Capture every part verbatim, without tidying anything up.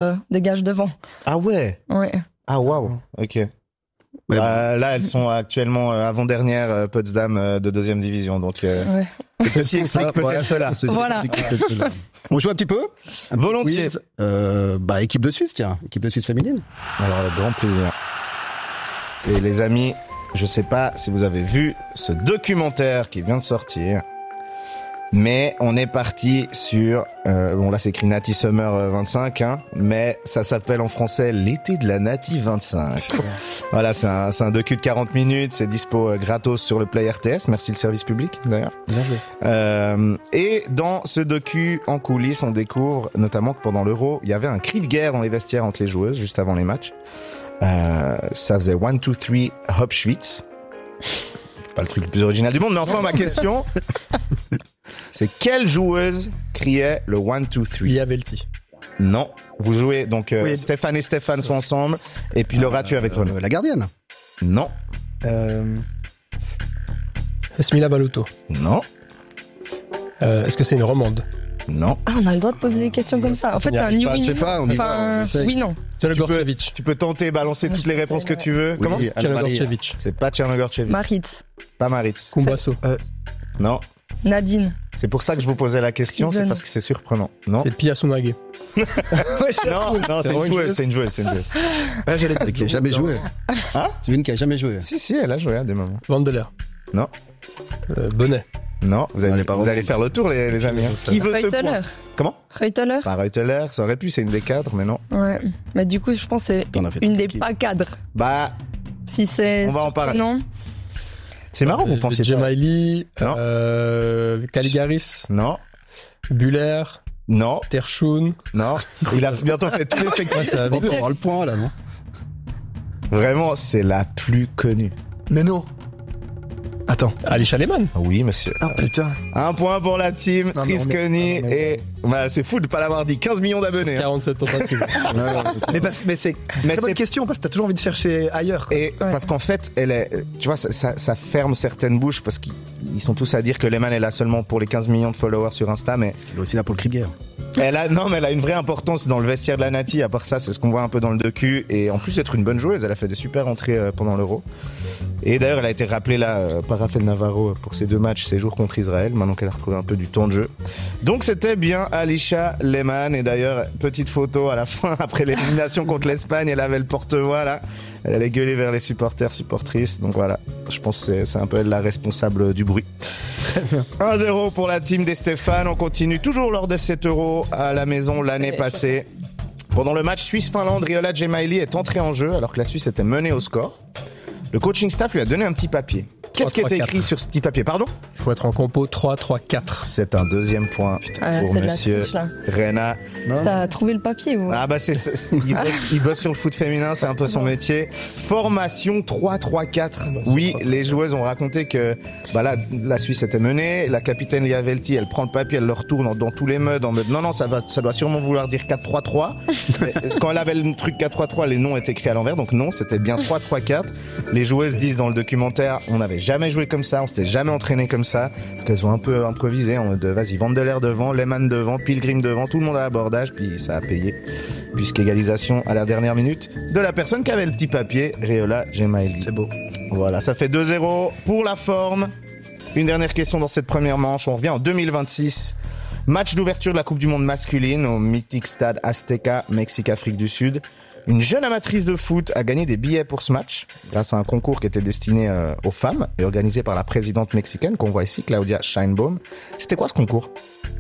euh, dégage devant. Ah ouais. Ouais. Ah waouh. Ok. Ouais, euh, là, elles sont actuellement euh, avant-dernière euh, Potsdam euh, de deuxième division, donc euh, Ouais. ceci explique peut-être ouais, cela. ceci Voilà. explique peut-être cela. On joue un petit peu un petit Volontiers. quiz. Euh, bah équipe de Suisse, tiens, équipe de Suisse féminine. Alors avec grand plaisir. Et les amis, je sais pas si vous avez vu ce documentaire qui vient de sortir, mais on est parti sur, euh, bon là c'est écrit Nati Summer euh, vingt-cinq, hein, mais ça s'appelle en français l'été de la Nati vingt-cinq. Voilà, c'est un, c'est un docu de quarante minutes, c'est dispo euh, gratos sur le Play R T S, merci le service public d'ailleurs. Bien joué. Euh, et dans ce docu, en coulisses, on découvre notamment que pendant l'Euro, il y avait un cri de guerre dans les vestiaires entre les joueuses, juste avant les matchs. Euh, ça faisait one, two, three, Hop Schwitz. Pas le truc le plus original du monde, mais enfin, ma question, c'est quelle joueuse criait le one, two, three? Lia Velti. Non. Vous jouez, donc, euh, Oui. Stéphane et Stéphane sont ensemble, et puis Laura, tu es avec Renaud. Euh, la gardienne. Non. Euh... Smila Balotto. Non. Euh, est-ce que c'est une romande? Non. Ah, on a le droit de poser des questions comme ça. En fait, On y c'est un arrive pas, oui, je sais oui. pas, on y va, Enfin, on essaye. oui, non. C'est le Tu peux- Gorcevic. Tu peux tenter, balancer Moi, toutes je les peux réponses que faire, tu veux. Comment? Oui, Tiana Anne-Marie. Gorcevic. C'est pas Tchernogorchevic. Maritz. Pas Maritz. Kumbasso. Non. Nadine. C'est pour ça que je vous posais la question, c'est Steven. parce que c'est surprenant. Non. C'est Pia Sunage. Non, non, c'est vraiment une une joueuse, joueuse c'est une joueuse, c'est une joueuse. Ah, j'allais dire qui a jamais joué. Hein? C'est une qui a jamais joué. Si, si, elle a joué à des moments. Vandeler. Non. Euh, Bonnet. Non, vous allez, Non, elle est pas vous allez revenue. faire le tour, les, les amis. hein. sais. Qui veut ce Reuteler. point? Comment? Reuteler. Pas Reuteler, ça aurait pu, c'est une des cadres, mais non. Ouais. Mais du coup, je pense que c'est T'en as fait une des qui- pas cadres. Bah, Si c'est. On va en parler. Non. c'est marrant, vous pensez pas? Gemaili. Non. Euh, Caligaris. Non, Buller. non, Terchoun. non. Il a bientôt fait tous les Ouais, effectifs. ça va Bon, vite. on aura le point là, non? Vraiment, c'est la plus connue. Mais non. Attends. Alisha Lehmann. Ah oui, monsieur. Ah putain. Un point pour la team, Non, mais on est- Trisconi, non, mais- et bah, c'est fou de pas l'avoir dit. quinze millions d'abonnés. hein. quarante-sept tentatives. Mais parce que mais c'est Mais très bonne c'est- question parce que t'as toujours envie de chercher ailleurs. quoi. Et parce qu'en fait, elle est, tu vois, ça, ça, ça ferme certaines bouches parce qu'ils ils sont tous à dire que Lehman est là seulement pour les quinze millions de followers sur Insta, mais Il est aussi là pour le cri de guerre. elle a, non, mais elle a une vraie importance dans le vestiaire de la Nati. À part ça, c'est ce qu'on voit un peu dans le docu. Et en plus d'être une bonne joueuse, elle a fait des super entrées euh, pendant l'Euro. Et d'ailleurs, elle a été rappelée là euh, par Rafael Navarro pour ses deux matchs, ses jours contre Israël, maintenant qu'elle a retrouvé un peu du temps de jeu. Donc c'était bien Alisha Lehmann. Et d'ailleurs, petite photo à la fin, après l'élimination contre l'Espagne, elle avait le porte-voix là. Elle allait gueuler vers les supporters, supportrices. Donc voilà, je pense que c'est, c'est un peu elle la responsable du bruit. un zéro pour la team des Stéphane. On continue toujours lors de cet Euro à la maison l'année C'est passée. Pendant le match Suisse-Finlande, Riola Gemaili est entrée en jeu alors que la Suisse était menée au score. Le coaching staff lui a donné un petit papier. Qu'est-ce qui trois, était quatre. écrit sur ce petit papier? Pardon? Il faut être en compo trois trois quatre. C'est un deuxième point Ah, pour c'est de la monsieur triche, là. Rena. T'as trouvé le papier ou? Ah bah c'est, c'est- c'est- il, bosse, il bosse sur le foot féminin, c'est un peu son métier. Formation trois trois quatre. Oui, les joueuses ont raconté que bah là la Suisse était menée, la capitaine Lia Velti, elle prend le papier, elle le retourne dans, dans tous les modes en mode non non, ça va ça doit sûrement vouloir dire quatre trois trois. Mais quand elle avait le truc quatre trois trois, les noms étaient écrits à l'envers, donc non, c'était bien trois trois quatre. Les joueuses disent dans le documentaire, on n'avait jamais joué comme ça, on s'était jamais entraîné comme ça, parce qu'elles ont un peu improvisé en mode vas-y, Vandeler devant, Lehmann devant, Pilgrim devant, tout le monde à l'abordage, puis ça a payé. Puisqu'égalisation à la dernière minute de la personne qui avait le petit papier, Riola Gemaili. C'est beau. Voilà, ça fait deux zéro pour la forme. Une dernière question dans cette première manche, on revient en deux mille vingt-six. Match d'ouverture de la Coupe du Monde masculine au mythique stade Azteca, Mexique-Afrique du Sud. Une jeune amatrice de foot a gagné des billets pour ce match grâce à un concours qui était destiné euh, aux femmes et organisé par la présidente mexicaine qu'on voit ici, Claudia Sheinbaum. C'était quoi ce concours?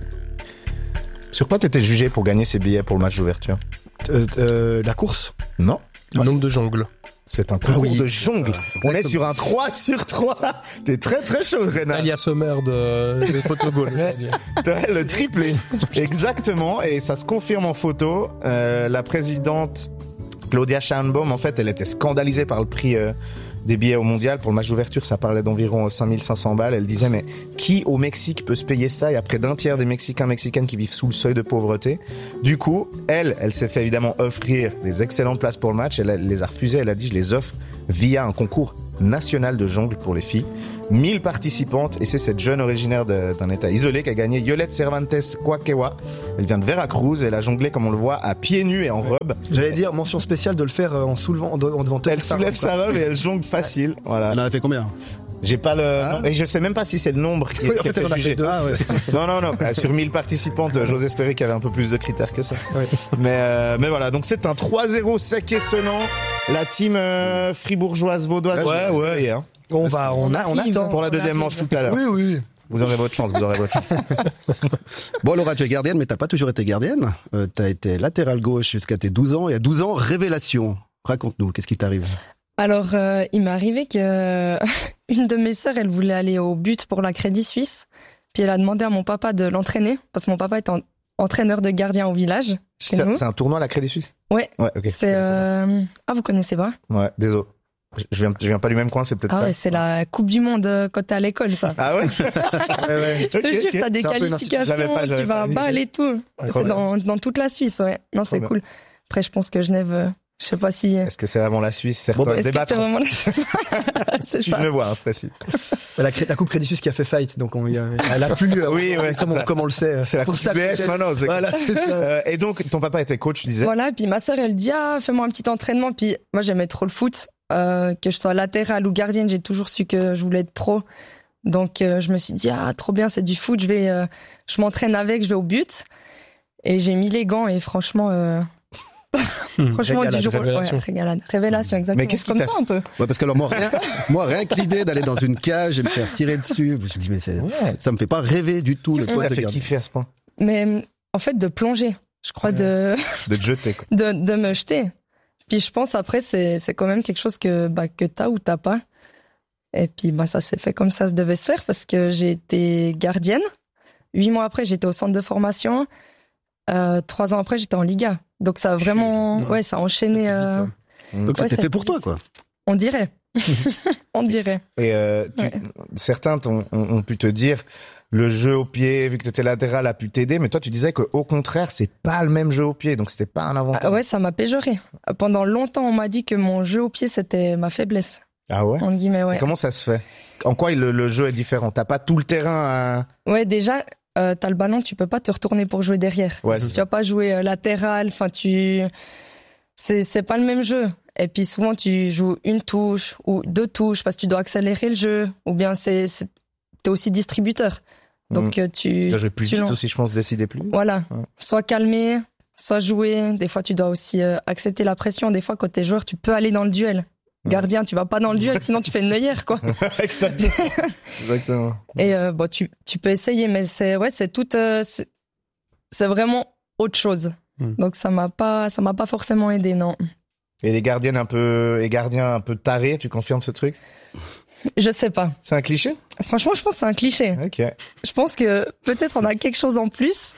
Sur quoi t'étais jugé pour gagner ces billets pour le match d'ouverture? Euh, euh, la course. Non, Le nombre de jongles. c'est un concours Ah oui, de c'est jongle. ça. On est Exactement. sur un trois sur trois. T'es très très chaud, Renan. Alia Sommer de, de Photoball. T'as le triplé. Exactement. Et ça se confirme en photo. Euh, la présidente Claudia Sheinbaum, en fait, elle était scandalisée par le prix euh, des billets au mondial. Pour le match d'ouverture, ça parlait d'environ cinq mille cinq cents balles. Elle disait, mais qui au Mexique peut se payer ça? Il y a près d'un tiers des Mexicains, Mexicaines qui vivent sous le seuil de pauvreté. Du coup, elle, elle s'est fait évidemment offrir des excellentes places pour le match. Elle, elle les a refusées. Elle a dit, je les offre via un concours national de jongle pour les filles. mille participantes et c'est cette jeune originaire de, d'un état isolé qui a gagné. Yolette Cervantes Quaquewa. Elle vient de Veracruz. Elle a jonglé, comme on le voit, à pieds nus et en robe. J'allais dire, mention spéciale de le faire en soulevant, en devant Elle soulève sa robe et elle jongle facile. Voilà. Elle en a fait combien? J'ai pas le, Ah. non, et je sais même pas si c'est le nombre qui, Oui, en qui fait, était elle en a jugé. fait deux. Ah ouais. Non, non, non. Bah, sur mille participantes, j'ose espérer qu'il y avait un peu plus de critères que ça. Ouais. Mais, euh, mais voilà. Donc, c'est un trois zéro sec et sonnant. La team, euh, fribourgeoise vaudoise. Ouais, Ouais, ouais, yeah. On va, on, a, on arrive. attend. Pour la On deuxième arrive. manche tout à l'heure. Oui, oui. Vous aurez votre chance, vous aurez votre chance. Bon, Laura, tu es gardienne, mais t'as pas toujours été gardienne. Euh, t'as été latérale gauche jusqu'à tes douze ans. Et à douze ans, révélation. Raconte-nous, qu'est-ce qui t'arrive? Alors, euh, il m'est arrivé que une de mes sœurs, elle voulait aller au but pour la Crédit Suisse. Puis elle a demandé à mon papa de l'entraîner, parce que mon papa est en- entraîneur de gardien au village, chez C'est, nous. c'est un tournoi à la Crédit Suisse? Ouais, Ouais, ok. c'est... Euh... Ah, vous connaissez pas? Ouais, désolé. Je viens, je viens pas du même coin, c'est peut-être Ah ça. ouais, c'est la Coupe du Monde euh, quand t'es à l'école, ça. Ah ouais? Ouais, ouais. Je te Ok, jure, ok. t'as des C'est un peu une qualifications, J'avais pas- j'avais tu pas vas à vu. balle et tout. trop C'est bien. dans, dans toute la Suisse, ouais. Non, c'est bien. cool. Après, je pense que Genève, euh, je sais pas si... Est-ce que c'est vraiment la Suisse? Certains Bon, bah, Est-ce que débattent. c'est vraiment... c'est Si ça. je le vois, hein, précis. La, cré- la Coupe Crédit Suisse qui a fait fight, donc on, y a, elle a plus lieu. Oui, ouais, c'est comme, on, ça. comme on le sait. C'est la Pour Coupe ça, B S, peut-être- non, non, c'est Voilà, c'est ça. Euh, et donc, ton papa était coach, tu disais? Voilà, et puis ma sœur, elle dit, ah, fais-moi un petit entraînement. Puis moi, j'aimais trop le foot. Euh, que je sois latérale ou gardienne, j'ai toujours su que je voulais être pro. Donc, euh, je me suis dit, ah, trop bien, c'est du foot. Je vais, euh, je m'entraîne avec, je vais au but. Et j'ai mis les gants et franchement, euh, franchement, Régalade, du jour au révélation. ouais, régalade. Révélation, exactement. Mais qu'est-ce qui Comme t'a toi, un peu. Ouais, parce que alors moi, rien, moi, rien que l'idée d'aller dans une cage et me faire tirer dessus, je me dis, mais c'est, Ouais. ça me fait pas rêver du tout. Qu'est-ce le qui poste t'a de fait gardien. kiffer à ce point? Mais, en fait, de plonger. Je crois de, De te jeter, quoi. de, de me jeter. Puis je pense après, c'est, c'est quand même quelque chose que, bah, que t'as ou t'as pas. Et puis, bah, ça s'est fait comme ça se devait se faire parce que j'ai été gardienne. Huit mois après, j'étais au centre de formation. Euh, trois ans après, j'étais en Liga. Donc ça a vraiment, ouais, ça a enchaîné. euh, Donc Ouais, c'était ça fait pour fait toi, vite. quoi. On dirait. On dirait. Et euh, tu- Ouais. certains t'ont- ont, ont pu te dire, le jeu au pied, vu que tu étais latéral, a pu t'aider, mais toi, tu disais qu'au contraire, c'est pas le même jeu au pied, donc c'était pas un avantage. Ah ouais, ça m'a péjoré. Pendant longtemps, on m'a dit que mon jeu au pied, c'était ma faiblesse. Ah ouais? Entre guillemets, ouais. Comment ça se fait? En quoi le, le jeu est différent? T'as pas tout le terrain à... Ouais, déjà, euh, t'as le ballon, tu peux pas te retourner pour jouer derrière. Ouais, Tu c'est vas pas jouer euh, latéral, enfin tu, c'est c'est pas le même jeu. Et puis souvent tu joues une touche ou deux touches parce que tu dois accélérer le jeu, ou bien c'est c'est- t'es aussi distributeur. Donc euh, tu Tu dois jouer plus tu vite lances. aussi, je pense, décider plus vite. Voilà, Ouais. soit calmer, soit jouer. Des fois tu dois aussi euh, accepter la pression. Des fois quand t'es joueur, tu peux aller dans le duel. Gardien, tu vas pas dans le duel, sinon tu fais une neuillère, quoi. Exactement. Exactement. Et euh, bon, tu tu peux essayer, mais c'est ouais, c'est tout, euh, c'est c'est vraiment autre chose. Hmm. Donc ça m'a pas ça m'a pas forcément aidé, non. Et les gardiennes un peu, et gardiens un peu tarés, tu confirmes ce truc? Je sais pas. C'est un cliché? Franchement, je pense que c'est un cliché. Ok. Je pense que peut-être on a quelque chose en plus,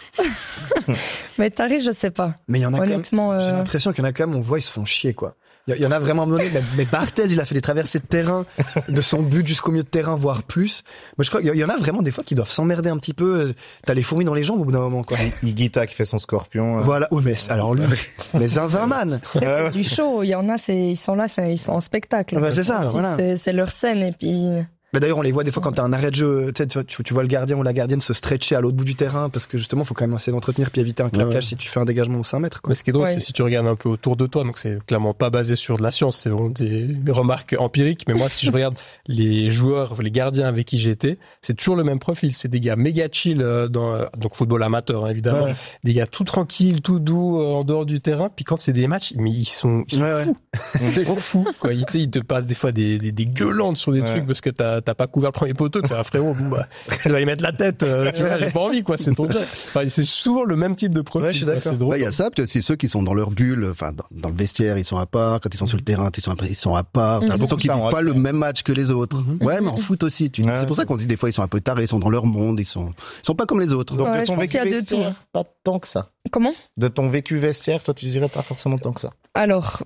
mais taré, je sais pas. Mais il y en a quand même. Honnêtement, J'ai euh, l'impression qu'il y en a quand même, on voit, ils se font chier, quoi. Il y, y en a vraiment à un moment donné, mais, mais Barthez, il a fait des traversées de terrain, de son but jusqu'au milieu de terrain, voire plus. Moi, je crois qu'il y, y en a vraiment des fois qui doivent s'emmerder un petit peu. T'as les fourmis dans les jambes au bout d'un moment, quoi. Higuita qui fait son scorpion. euh. Voilà. Oui, mais alors lui, mais zinzin man. c'est du show. Il y en a, c'est ils sont là, c'est- ils sont en spectacle. Ah bah, c'est ça, Aussi, voilà. c'est c'est leur scène et puis. Bah d'ailleurs, on les voit des fois quand t'as un arrêt de jeu, tu sais, tu vois, tu, tu vois le gardien ou la gardienne se stretcher à l'autre bout du terrain parce que justement, faut quand même essayer d'entretenir puis éviter un claquage Ouais. si tu fais un dégagement au cinq mètres, quoi. Mais ce qui est drôle, Ouais. c'est si tu regardes un peu autour de toi, donc c'est clairement pas basé sur de la science, c'est vraiment des, des remarques empiriques. Mais moi, si je regarde les joueurs, les gardiens avec qui j'étais, c'est toujours le même profil. C'est des gars méga chill euh, dans euh, donc football amateur hein, évidemment, Ouais. des gars tout tranquilles, tout doux euh, en dehors du terrain. Puis quand c'est des matchs, mais ils sont, ils sont Ouais, ouais. fous, ils sont fous. Quoi. Ils, tu sais, ils te passent des fois des, des, des gueulantes sur des Ouais. trucs parce que t'as t'as pas couvert le premier poteau. T'as frérot, bon, bah, tu vas y mettre la tête. euh, tu vois, j'ai pas envie quoi. C'est ton jeu. Enfin, c'est souvent le même type de profil. Ouais, je suis quoi, d'accord. C'est drôle. Bah, il y a ça, puis aussi ceux qui sont dans leur bulle, enfin, dans, dans le vestiaire, ils sont à part, quand ils sont sur le terrain, ils sont, ils sont à part, t'as Mhm. l'impression qu'ils Ça, vivent on pas va le faire. même match que les autres. Mhm. Ouais, mais en foot aussi, tu, Ouais, c'est pour ça c'est- qu'on dit des fois ils sont un peu tarés, ils sont dans leur monde, ils sont, ils sont pas comme les autres. Donc Ouais, de je ton pense vécu qu'il y a deux vestiaire, pas tant que ça. Comment? De ton vécu vestiaire, toi tu dirais pas forcément tant que ça. Alors,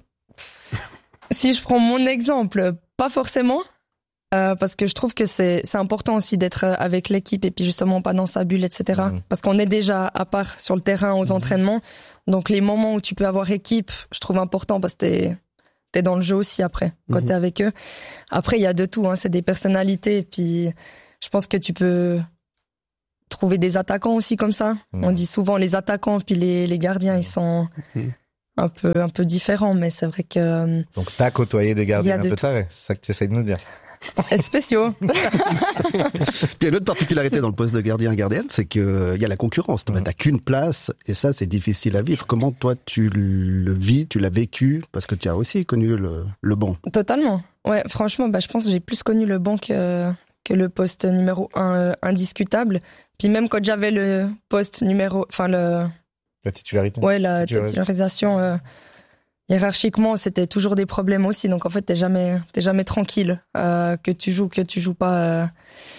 si je prends mon exemple, pas forcément, euh, parce que je trouve que c'est c'est important aussi d'être euh, avec l'équipe et puis justement pas dans sa bulle, et cetera. Mhm. Parce qu'on est déjà à part sur le terrain aux entraînements, donc les moments où tu peux avoir équipe, je trouve important parce que t'es t'es dans le jeu aussi après, quand Mhm. t'es avec eux. Après, il y a de tout, hein, c'est des personnalités. Puis, je pense que tu peux trouver des attaquants aussi comme ça. Mhm. On dit souvent les attaquants, puis les, les gardiens, ils sont Mhm. un peu, un peu différents, mais c'est vrai que euh, Donc t'as côtoyé des gardiens Il y un a de peu tout. tarés, c'est ça que tu essayes de nous dire. spéciaux. Puis il y a une autre particularité dans le poste de gardien gardienne, c'est que il y a la concurrence. T'as Mhm. t'as qu'une place et ça c'est difficile à vivre. Comment toi tu le vis, tu l'as vécu parce que tu as aussi connu le, le bon. Totalement. Ouais, franchement, bah, je pense que j'ai plus connu le banc que, que le poste numéro un euh, indiscutable. Puis même quand j'avais le poste numéro, enfin le, La titularité. ouais, la Titularisation. titularisation, euh, hiérarchiquement, c'était toujours des problèmes aussi. Donc en fait, t'es jamais, t'es jamais tranquille, euh, que tu joues, que tu joues pas. euh,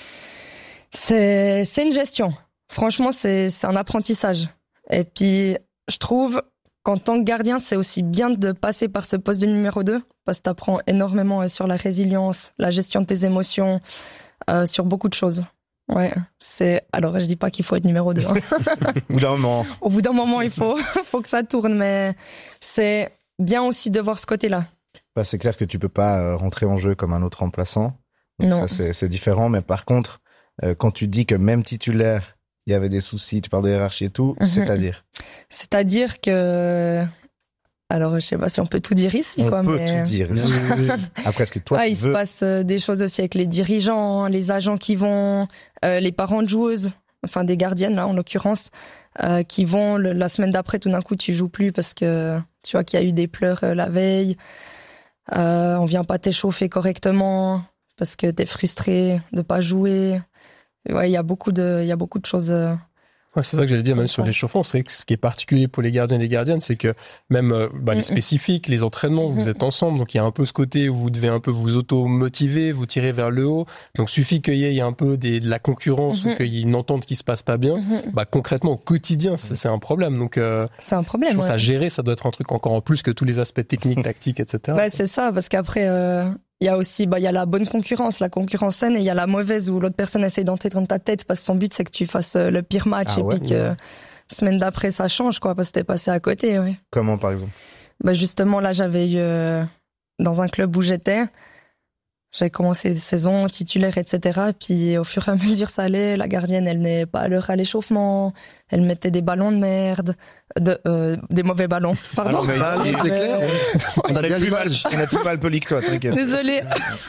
C'est, c'est une gestion. Franchement, c'est, c'est un apprentissage. Et puis, je trouve qu'en tant que gardien, c'est aussi bien de passer par ce poste de numéro deux, parce que t'apprends énormément euh, sur la résilience, la gestion de tes émotions, euh, sur beaucoup de choses. Ouais, c'est. Alors, je dis pas qu'il faut être numéro deux. Hein. Au bout d'un moment. Au bout d'un moment, il faut, faut que ça tourne, mais c'est bien aussi de voir ce côté-là. Bah, c'est clair que tu peux pas euh, rentrer en jeu comme un autre remplaçant. Donc Non. ça, c'est, c'est différent. Mais par contre, euh, quand tu dis que même titulaire, il y avait des soucis, tu parles de hiérarchie et tout, Mhm. c'est-à-dire C'est-à-dire que. Alors, je sais pas si on peut tout dire ici, on quoi, peut mais. tout dire. Après, est-ce que toi, Ah, tu il se veux... passe euh, des choses aussi avec les dirigeants, les agents qui vont, euh, les parents de joueuses, enfin des gardiennes là en l'occurrence, euh, qui vont le- la semaine d'après tout d'un coup tu joues plus parce que tu vois qu'il y a eu des pleurs euh, la veille, euh, on vient pas t'échauffer correctement parce que t'es frustré de pas jouer. Ouais, il y a beaucoup de, il y a beaucoup de choses. euh, Ouais, c'est ça que j'allais dire, Ça même me sur semble. l'échauffement, c'est que ce qui est particulier pour les gardiens et les gardiennes, c'est que même euh, bah, les Mm, mm. spécifiques, les entraînements, vous Mhm. êtes ensemble, donc il y a un peu ce côté où vous devez un peu vous auto-motiver, vous tirer vers le haut. Donc suffit qu'il y ait un peu des, de la concurrence Mhm. ou qu'il y ait une entente qui se passe pas bien. mhm. Bah concrètement au quotidien, c'est, c'est un problème. Donc euh, C'est un je problème. pense ouais. à gérer, ça doit être un truc encore en plus que tous les aspects techniques, tactiques, et cetera. Ouais, c'est ça, parce qu'après, euh, il y a aussi, bah, il y a la bonne concurrence, la concurrence saine, et il y a la mauvaise où l'autre personne essaie d'entrer dans ta tête parce que son but c'est que tu fasses euh, le pire match Ah et ouais, puis que semaine d'après ça change, quoi, parce que t'es passé à côté, ouais. Comment, par exemple? Bah, justement, là, j'avais eu, euh, dans un club où j'étais, j'avais commencé saison titulaire, et cetera. Puis au fur et à mesure, ça allait. La gardienne, elle n'est pas à l'heure à l'échauffement. Elle mettait des ballons de merde, de, euh, des mauvais ballons. Pardon. Ah non, mais Bah, il- c'est clair. On a on est bien plus mal, l'image. on est plus mal poli que toi, t'inquiète. Désolée.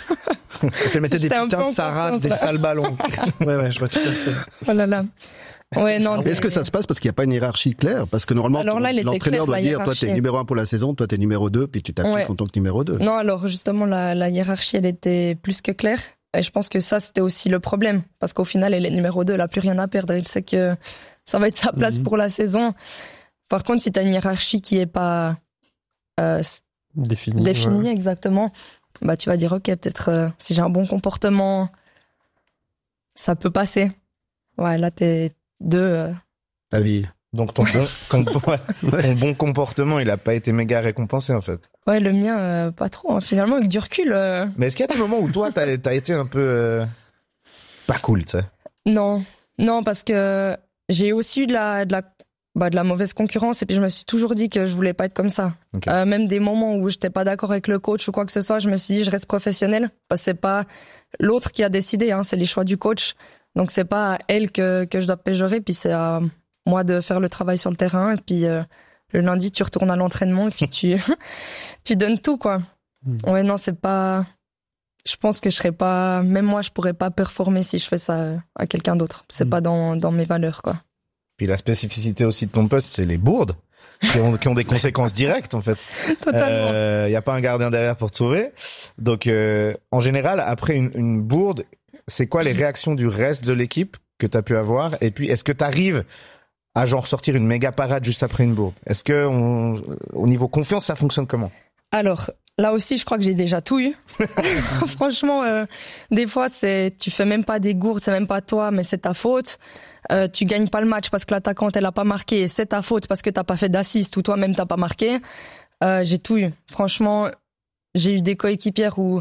Elle mettait des J'étais un putains peu de en Saras, confiance, des là. sales ballons. Ouais, ouais, je vois tout à fait. Oh là là. Ouais, non. Est-ce que ça se passe parce qu'il n'y a pas une hiérarchie claire? Parce que normalement, Alors là, elle était l'entraîneur claire, doit la dire, toi, t'es hiérarchie. numéro un pour la saison, toi, t'es numéro deux, puis tu t'appliques Ouais. en tant que numéro deux. Non, alors justement, la, la hiérarchie, elle était plus que claire. Et je pense que ça, c'était aussi le problème. Parce qu'au final, elle est numéro deux, elle a plus rien à perdre. Elle sait que ça va être sa place Mhm. pour la saison. Par contre, si t'as une hiérarchie qui est pas euh, Défini. définie ouais. exactement, bah tu vas dire, ok, peut-être euh, si j'ai un bon comportement, ça peut passer. Ouais, là, t'es deux. euh, Ta vie. Donc ton bon, ton, ouais, ton bon comportement, il a pas été méga récompensé, en fait. Ouais, le mien, euh, pas trop. hein. Finalement, avec du recul, euh, Mais est-ce qu'il y a des moments où toi, t'as, t'as été un peu euh, pas cool, tu sais? non. Non, parce que j'ai aussi eu de la, de la, bah, de la mauvaise concurrence et puis je me suis toujours dit que je voulais pas être comme ça. Ok. Euh, même des moments où j'étais pas d'accord avec le coach ou quoi que ce soit, je me suis dit je reste professionnelle parce que c'est pas l'autre qui a décidé, hein, c'est les choix du coach. Donc c'est pas à elle que, que je dois péjorer, puis c'est à moi de faire le travail sur le terrain et puis euh, le lundi tu retournes à l'entraînement et puis tu tu donnes tout quoi. Mm. Ouais non c'est pas. Je pense que je serais pas, même moi je pourrais pas performer si je fais ça à quelqu'un d'autre. C'est Mm. pas dans dans mes valeurs quoi. Puis la spécificité aussi de ton poste, c'est les bourdes qui ont, qui ont des conséquences directes, en fait. Totalement. Il y a pas un gardien derrière pour te sauver. Donc, euh, en général, après une, une bourde, c'est quoi les réactions du reste de l'équipe que tu as pu avoir? Et puis, est-ce que tu arrives à genre sortir une méga parade juste après une bourde? Est-ce que on, au niveau confiance, ça fonctionne comment? Alors, là aussi, je crois que j'ai déjà tout eu. Franchement, euh, des fois, c'est, tu fais même pas des gourdes, c'est même pas toi, mais c'est ta faute. Euh, tu gagnes pas le match parce que l'attaquante, elle a pas marqué, c'est ta faute parce que t'as pas fait d'assist ou toi-même t'as pas marqué. Euh, j'ai tout eu. Franchement, j'ai eu des coéquipières où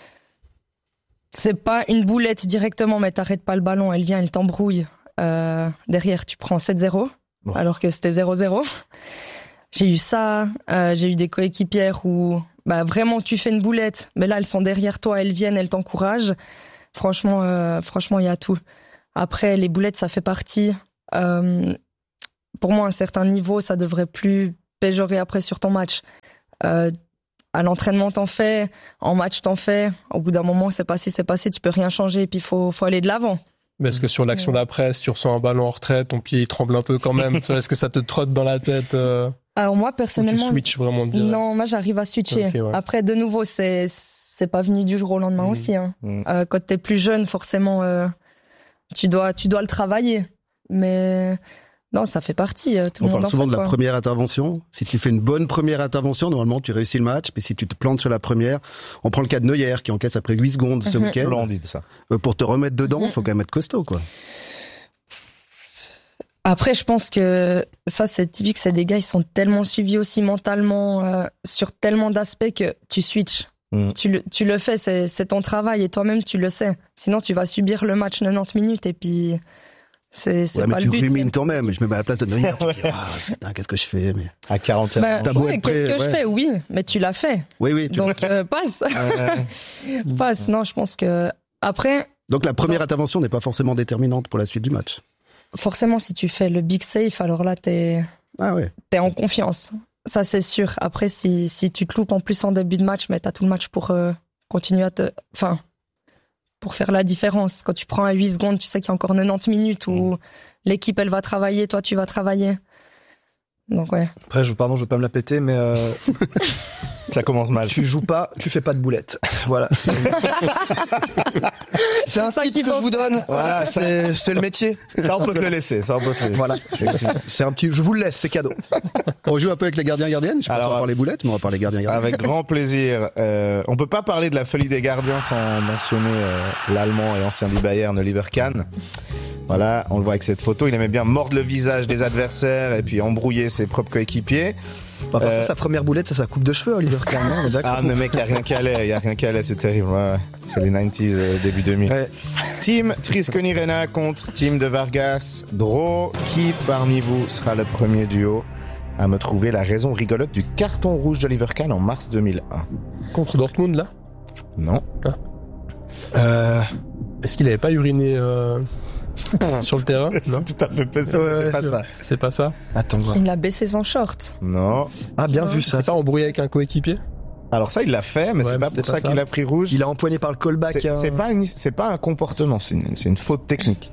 c'est pas une boulette directement, mais t'arrêtes pas le ballon, elle vient, elle t'embrouille. Euh, derrière, tu prends sept zéro, Bon. alors que c'était zéro zéro. J'ai eu ça, euh, j'ai eu des coéquipières où bah vraiment tu fais une boulette, mais là elles sont derrière toi, elles viennent, elles t'encouragent. Franchement, euh, franchement il y a tout. Après les boulettes ça fait partie. Euh, pour moi à un certain niveau ça devrait plus péjorer après sur ton match. Euh, à l'entraînement t'en fais, en match t'en fais. Au bout d'un moment c'est passé, c'est passé, tu peux rien changer et puis faut faut aller de l'avant. Mais est-ce que sur l'action d'après, si tu reçois un ballon en retrait, ton pied il tremble un peu quand même? Est-ce que ça te trotte dans la tête euh... Alors moi Ou personnellement, tu switches vraiment direct? non, moi j'arrive à switcher. Okay, ouais. Après de nouveau, c'est c'est pas venu du jour au lendemain Mmh. aussi. Hein. Mmh. Euh, quand t'es plus jeune, forcément, euh, tu dois tu dois le travailler. Mais non, ça fait partie. euh, Tout On le monde parle en souvent fait, de la quoi. première intervention. Si tu fais une bonne première intervention, normalement, tu réussis le match. Mais si tu te plantes sur la première, on prend le cas de Neuer qui encaisse après huit secondes ce Mhm. week-end. Blanc dit ça. Euh, Pour te remettre dedans, il Mhm. faut quand même être costaud, quoi. Après, je pense que ça, c'est typique. C'est des gars, ils sont tellement suivis aussi mentalement euh, sur tellement d'aspects que tu switches. Mm. Tu le, tu le fais, c'est, c'est ton travail et toi-même tu le sais. Sinon, tu vas subir le match quatre-vingt-dix minutes et puis c'est, c'est Ouais, pas mais le tu but. rumines quand même. Je me mets à la place de Neuer. Tu te dis, ah, putain, qu'est-ce que je fais? Mais... À quarante et un Ben, ans. T'as beau ouais, être qu'est-ce prêt, que je ouais. fais? Oui, mais tu l'as fait. Oui, oui. Tu... Donc euh, passe, Ouais. passe. Non, je pense que après, Donc la première intervention n'est pas forcément déterminante pour la suite du match. forcément, si tu fais le big safe, alors là, t'es Ah ouais. t'es en confiance. Ça, c'est sûr. Après, si si tu te loupes en plus en début de match, mais t'as tout le match pour euh, continuer à te, enfin, pour faire la différence. Quand tu prends à huit secondes, tu sais qu'il y a encore quatre-vingt-dix minutes où l'équipe elle va travailler, toi tu vas travailler. Donc ouais. Après, je, pardon, je veux pas me la péter, mais euh, Ça commence mal. tu joues pas, tu fais pas de boulettes. Voilà. C'est, c'est un ça titre qu'il que faut je vous donne. Voilà, c'est, c'est le métier. Ça, on peut te le laisser. Ça, on peut te le laisser. Voilà. C'est un petit, je vous le laisse, c'est cadeau. On joue un peu avec les gardiens gardiennes. Je sais pas Alors, si on va parler boulettes, mais on va parler gardiens gardiennes. Avec grand plaisir. Euh, on peut pas parler de la folie des gardiens sans mentionner euh, l'allemand et ancien du Bayern, Oliver Kahn. Voilà, on le voit avec cette photo. Il aimait bien mordre le visage des adversaires et puis embrouiller ses propres coéquipiers. Bah, parce que Euh, sa première boulette, c'est sa coupe de cheveux, Oliver Kahn. hein, on est d'accord. Ah, mais mec, il y a rien qu'à aller. Il y a rien qu'à aller. C'est terrible. Ouais, c'est les quatre-vingt-dix, euh, début deux mille. Ouais. Team Trisconirena contre Team de Vargas. Dro, qui parmi vous sera le premier duo à me trouver la raison rigolote du carton rouge d'Oliver Kahn en mars deux mille un? Contre Dortmund, là? Non. Euh, Est-ce qu'il avait pas uriné euh, sur le terrain? Non, C'est tout à fait pas ça. Ouais, c'est ouais, pas c'est ça. c'est pas ça. attends, voir. Il a baissé son short. Non. Ah, bien Ça, vu ça. C'est pas embrouillé avec un coéquipier? Alors ça, il l'a fait, mais Ouais, c'est mais pas c'était pour pas ça ça. qu'il a pris rouge. Il a empoigné par le callback. C'est hein. c'est pas, une- c'est pas un comportement, c'est une, c'est une faute technique.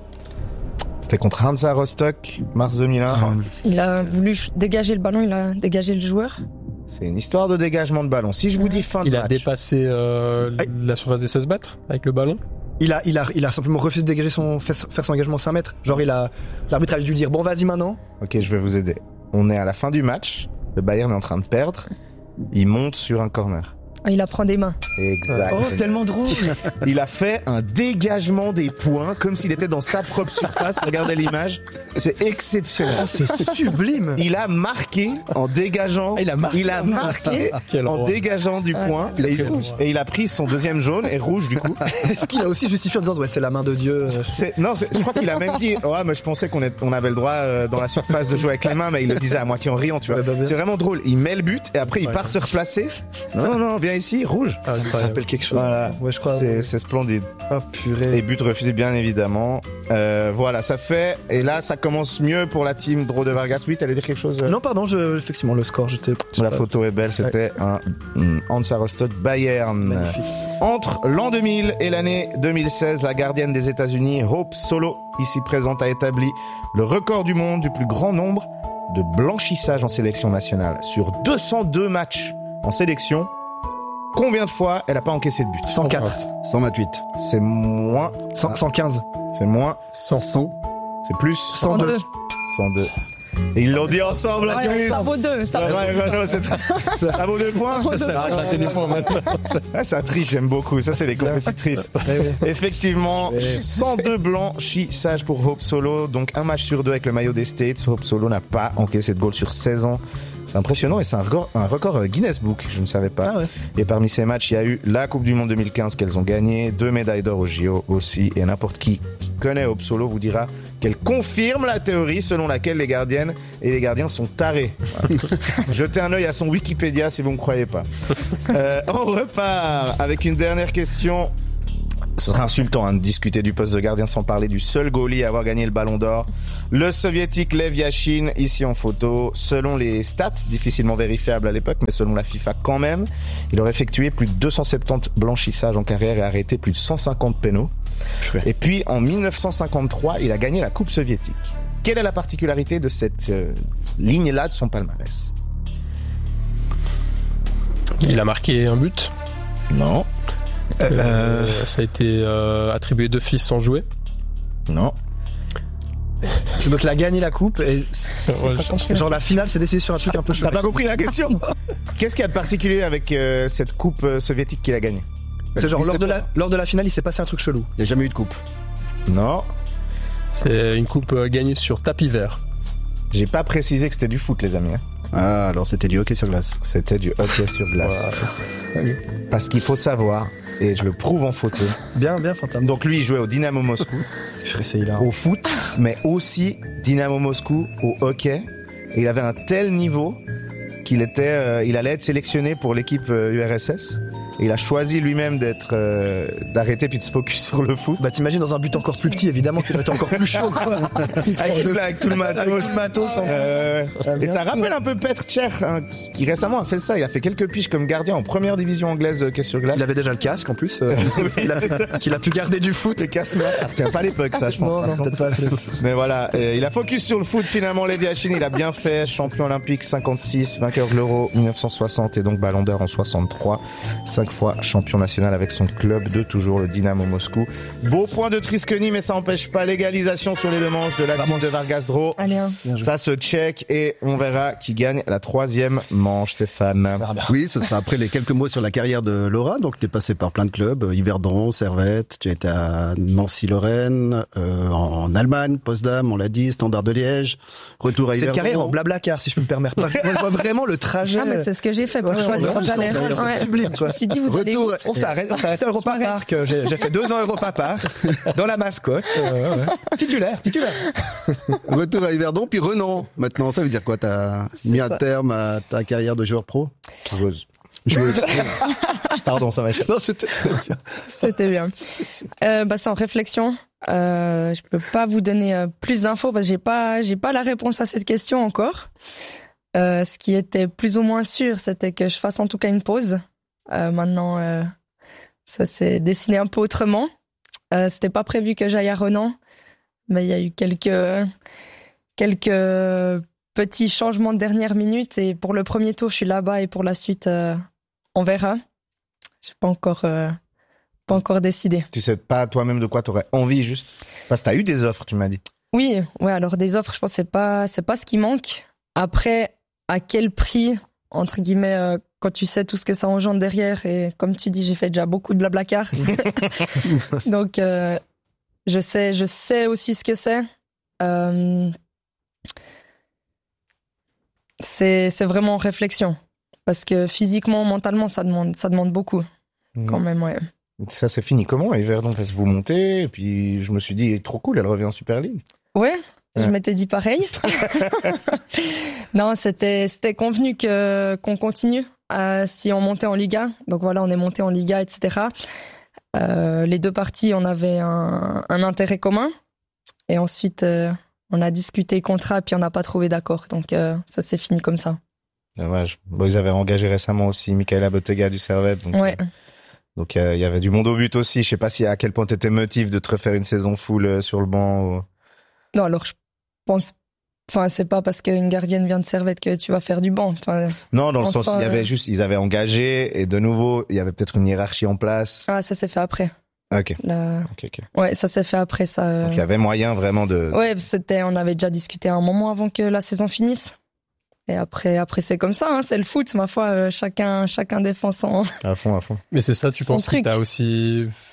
C'était contre Hansa Rostock, mars deux mille un. Ah, Il a voulu ch- dégager le ballon, il a dégagé le joueur. C'est une histoire de dégagement de ballon. Si je vous dis fin de Il a match, dépassé euh, Aïe. la surface des seize mètres avec le ballon? Il a, il a, il a simplement refusé de dégager son, faire faire son engagement cinq mètres. Genre, il a, l'arbitre a dû lui dire, bon, vas-y maintenant. ok, je vais vous aider. On est à la fin du match. Le Bayern est en train de perdre. Il monte sur un corner. Ah, il apprend des mains. Exact. Oh, tellement drôle. Il a fait un dégagement des points comme s'il était dans sa propre surface. Regardez l'image. C'est exceptionnel. Oh, c'est sublime. Il a marqué en dégageant. Ah, il a marqué. Il a marqué Quel en roi. dégageant du point. Et il, et il a pris son deuxième jaune et rouge du coup. Est-ce qu'il a aussi justifié en disant, ouais, c'est la main de Dieu. euh, C'est, non, c'est, je crois qu'il a même dit, ouais, mais je pensais qu'on est, on avait le droit euh, dans la surface de jouer avec les mains, mais il le disait à moitié en riant, tu vois. Ouais, bah, bien. C'est vraiment drôle. Il met le but et après il Ouais. part se replacer. Non, non, non, viens ici, rouge. Ah, Ça me incroyable. rappelle quelque chose. Voilà. Ouais, je crois. C'est, c'est splendide. Oh, purée. Et but refusé, bien évidemment. Euh, voilà, ça fait. Et là, ça commence mieux pour la team Dro de Vargas. Oui, t'allais dire quelque chose euh Non, pardon, je, effectivement, le score, j'étais. La photo est belle. C'était un mm, Hansa Rostock Bayern. Magnifique. Entre l'an deux mille et l'année deux mille seize, la gardienne des États-Unis, Hope Solo, ici présente, a établi le record du monde du plus grand nombre de blanchissages en sélection nationale. Sur deux cent deux matchs en sélection, combien de fois elle n'a pas encaissé de but? cent quatre. cent vingt-huit. C'est moins, cent, cent quinze. c'est moins, cent. cent. c'est plus, cent deux. cent deux. Et ils l'ont dit ensemble, la Ouais, Tunis. ça vaut deux. Ça Ouais, vaut ouais, ouais, non, c'est très- ça vaut deux points. Ça arrête la téléphone maintenant. Ah, ça triche, j'aime beaucoup. Ça, c'est les compétitrices. Ouais, ouais. Effectivement, Ouais. cent deux blanchissages pour Hope Solo. Donc, un match sur deux avec le maillot des States. Hope Solo n'a pas encaissé de goal sur seize ans C'est impressionnant et c'est un record, un record Guinness Book, je ne savais pas. Ah ouais. Et parmi ces matchs, il y a eu la Coupe du Monde deux mille quinze qu'elles ont gagnée, deux médailles d'or au J O aussi, et n'importe qui qui connaît Hope Solo vous dira qu'elle confirme la théorie selon laquelle les gardiennes et les gardiens sont tarés. Voilà. Jetez un œil à son Wikipédia si vous ne me croyez pas. Euh, on repart avec une dernière question. Ce serait insultant hein, de discuter du poste de gardien sans parler du seul goalie à avoir gagné le Ballon d'Or. Le soviétique Lev Yashin, ici en photo. Selon les stats, difficilement vérifiables à l'époque, mais selon la FIFA quand même, il aurait effectué plus de deux cent soixante-dix blanchissages en carrière et arrêté plus de cent cinquante pénaux. Et puis en dix-neuf cent cinquante-trois, il a gagné la Coupe soviétique. Quelle est la particularité de cette euh, ligne-là de son palmarès ? Il a marqué un but. Non. Euh, Euh, ça a été euh, attribué d'office sans jouer. Non. Donc il a gagné la coupe et Ouais, je- genre la finale s'est décidée sur un truc un peu chaud. T'as pas compris la question ? Qu'est-ce qu'il y a de particulier avec euh, cette coupe euh, soviétique qu'il a gagnée ? C'est genre lors de la lors de la finale, il s'est passé un truc chelou. Il n'y a jamais eu de coupe. Non. C'est une coupe euh, gagnée sur tapis vert. J'ai pas précisé que c'était du foot, les amis. hein. Ah, alors c'était du hockey sur glace. C'était du hockey sur glace. Parce qu'il faut savoir, et je le prouve en photo, Bien, bien, Fantôme. donc lui il jouait au Dynamo Moscou, Purée, c'est hilarant. au foot, mais aussi Dynamo Moscou au hockey. Et il avait un tel niveau qu'il était, euh, il allait être sélectionné pour l'équipe euh, U R S S. Et il a choisi lui-même d'être, euh, d'arrêter puis de se focus sur le foot. Bah t'imagines dans un but encore plus petit, évidemment qu'il va être encore plus chaud quoi. Avec, tout- avec tout le matos. Avec tout le matos en Euh, Ah, et bien ça sûr. rappelle un peu Petr Cech, hein, qui récemment a fait ça. Il a fait quelques piges comme gardien en première division anglaise de hockey sur glace. Il avait déjà le casque en plus, euh, qu'il, a, qu'il a pu garder du foot. Les casques noirs, ça retient pas à l'époque, ça, je pense. Non, non, peut-être pas assez. Mais voilà, euh, il a focus sur le foot finalement, Lev Yashin, il a bien fait, champion olympique cinquante-six, vainqueur de l'Euro dix-neuf cent soixante et donc Ballon d'Or en soixante-trois, cinq fois champion national avec son club de toujours, le Dynamo Moscou. Beau point de Triskeny, mais ça n'empêche pas l'égalisation sur les deux manches de la team de Vargas Dro. Allez, hein. Ça se check et on verra qui gagne la troisième manche, Stéphane. Oui, ce sera après les quelques mots sur la carrière de Laura. Donc, tu es passé par plein de clubs, euh, Yverdon, Servette, tu as été à Nancy-Lorraine, euh, en, en Allemagne, Potsdam, on l'a dit, Standard de Liège, retour à C'est une Yverdon. carrière en blablacar, si je peux me permettre. Moi, je vois vraiment le trajet. Ah, mais c'est ce que j'ai fait pour Ouais, choisir ouais, où j'allais. c'est Ouais. sublime, Je quoi. me suis dit, vous allez où? Retour, On s'est arrêté, on s'est arrêté à Europa Park. J'ai, j'ai fait deux ans à Europa Park, dans la mascotte. euh, ouais. Titulaire, titulaire. retour à Yverdon, puis Renan. Maintenant, ça veut dire quoi? T'as C'est mis ça. un terme à ta carrière de joueur pro? Joueuse. Joueuse. Pardon, ça va. Non, c'était très bien. C'était bien. Euh, bah, c'est en réflexion. Euh, je peux pas vous donner euh, plus d'infos parce que j'ai pas, j'ai pas la réponse à cette question encore. Euh, ce qui était plus ou moins sûr, c'était que je fasse en tout cas une pause. Euh, maintenant, euh, ça s'est dessiné un peu autrement. Euh, c'était pas prévu que j'aille à Renan, mais il y a eu quelques, quelques petits changements de dernière minute et pour le premier tour, je suis là-bas et pour la suite, euh, on verra. J'ai pas encore, euh, pas encore décidé. Tu sais pas toi-même de quoi t'aurais envie juste. Parce que t'as eu des offres, tu m'as dit. Oui, ouais, alors des offres, je pense que c'est pas, c'est pas ce qui manque. Après, à quel prix, entre guillemets, euh, quand tu sais tout ce que ça engendre derrière, et comme tu dis, j'ai fait déjà beaucoup de blablacar. Donc, euh, je sais, je sais aussi ce que c'est. Euh, c'est, c'est vraiment en réflexion. Parce que physiquement, mentalement, ça demande, ça demande beaucoup, quand même, ouais. Ça, c'est fini comment? Et Verdon, parce que vous montez, et puis je me suis dit, trop cool, elle revient en Super League. Ouais, je Ouais. m'étais dit pareil. Non, c'était c'était convenu que qu'on continue euh, si on montait en Liga. Donc voilà, on est monté en Liga, et cetera. Euh, les deux parties, on avait un, un intérêt commun. Et ensuite, euh, on a discuté contrat, puis on n'a pas trouvé d'accord. Donc euh, ça s'est fini comme ça. Dommage. Bon, ils avaient engagé récemment aussi Michaela Bottega du Servette. Donc, Ouais. euh, donc il y, y avait du monde au but aussi. Je sais pas si à quel point t'étais motivé de te refaire une saison full euh, sur le banc. Ou... Non, alors je pense. Enfin, c'est pas parce qu'une gardienne vient de Servette que tu vas faire du banc. Enfin, Non, dans le Enfin, sens, il y avait euh, juste, ils avaient engagé et de nouveau, il y avait peut-être une hiérarchie en place. ah, ça s'est fait après. Ok. La- Ok, ok. Ouais, ça s'est fait après ça. euh. Donc il y avait moyen vraiment de. Ouais, c'était, on avait déjà discuté un moment avant que la saison finisse. Et après, après c'est comme ça, hein, c'est le foot, ma foi. euh, chacun, chacun défend son. À fond, à fond. Mais c'est ça, tu Son penses truc. que t'as aussi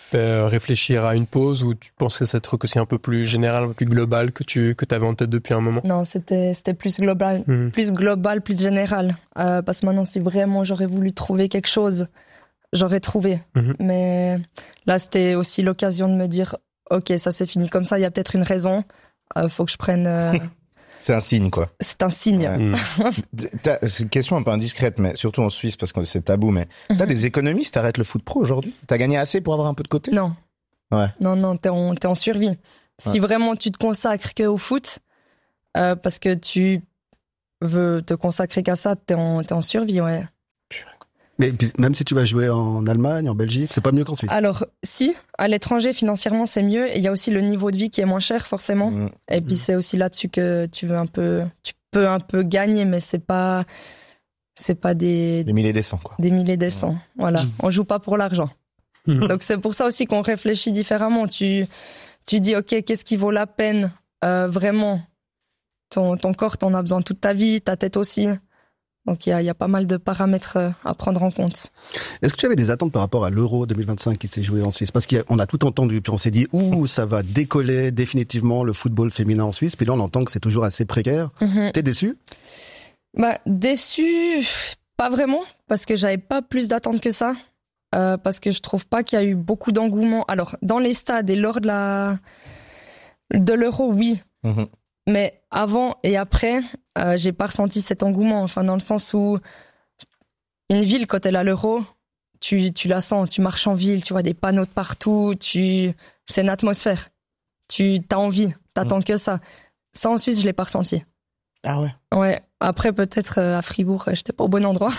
fait réfléchir à une pause ou tu penses que c'est un truc aussi un peu plus général, un peu plus global que tu que t'avais en tête depuis un moment? Non, c'était c'était plus global, Mmh. plus global, plus général. Euh, parce que maintenant, si vraiment j'aurais voulu trouver quelque chose, j'aurais trouvé. Mmh. Mais là, c'était aussi l'occasion de me dire, ok, ça c'est fini comme ça. Il y a peut-être une raison. Euh, faut que je prenne. Euh... C'est un signe, quoi. c'est un signe. Ouais. Mmh. T'as- C'est une question un peu indiscrète, mais surtout en Suisse parce que c'est tabou. Mais t'as Mhm. des économistes, t'arrêtes le foot pro aujourd'hui? T'as gagné assez pour avoir un peu de côté? Non. Ouais. Non, non, t'es en, t'es en survie. Si Ouais. vraiment tu te consacres que au foot, euh, parce que tu veux te consacrer qu'à ça, t'es en, t'es en survie, ouais. Mais puis, même si tu vas jouer en Allemagne, en Belgique, c'est pas mieux qu'en Suisse. Alors, si, à l'étranger, financièrement, c'est mieux. Et il y a aussi le niveau de vie qui est moins cher, forcément. Mmh. Et puis, c'est aussi là-dessus que tu veux un peu, tu peux un peu gagner, mais c'est pas, c'est pas des, Des milliers des cents, quoi. des milliers des cents. Voilà. On joue pas pour l'argent. Mhm. Donc, c'est pour ça aussi qu'on réfléchit différemment. Tu, tu dis, OK, qu'est-ce qui vaut la peine, euh, vraiment? Ton, ton corps, t'en as besoin toute ta vie, ta tête aussi. Donc, il y a, il y a pas mal de paramètres euh, à prendre en compte. Est-ce que tu avais des attentes par rapport à l'Euro deux mille vingt-cinq qui s'est joué en Suisse? Parce qu'on a tout entendu, puis on s'est dit, ouh, ça va décoller définitivement le football féminin en Suisse. Puis là, on entend que c'est toujours assez précaire. Mhm. T'es déçu? Bah, déçu, pas vraiment, parce que j'avais pas plus d'attentes que ça. Euh, parce que je trouve pas qu'il y a eu beaucoup d'engouement. Alors, dans les stades et lors de la, de l'Euro, oui. Mhm. Mais avant et après, euh, j'ai pas ressenti cet engouement. Enfin, dans le sens où une ville, quand elle a l'Euro, tu, tu la sens, tu marches en ville, tu vois des panneaux de partout, tu, c'est une atmosphère. Tu, t'as envie, t'attends que ça. Ça, en Suisse, je l'ai pas ressenti. Ah ouais. Ouais, après peut-être euh, à Fribourg, euh, j'étais pas au bon endroit.